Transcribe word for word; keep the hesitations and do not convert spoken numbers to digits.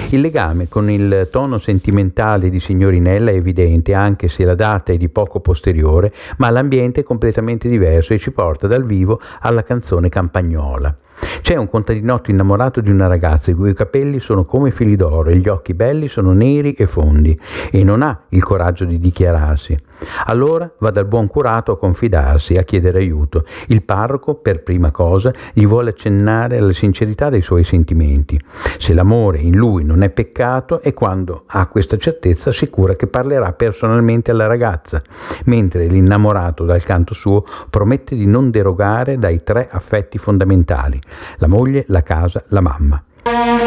Il legame con il tono sentimentale di Signorinella è evidente, anche se la data è di poco posteriore, ma l'ambiente è completamente diverso e ci porta dal vivo alla canzone campagnola. C'è un contadinotto innamorato di una ragazza i cui capelli sono come fili d'oro e gli occhi belli sono neri e fondi e non ha il coraggio di dichiararsi. Allora va dal buon curato a confidarsi, a chiedere aiuto. Il parroco, per prima cosa, gli vuole accennare alla sincerità dei suoi sentimenti. Se l'amore in lui non è peccato è quando ha questa certezza sicura che parlerà personalmente alla ragazza, mentre l'innamorato dal canto suo promette di non derogare dai tre affetti fondamentali: la moglie, la casa, la mamma.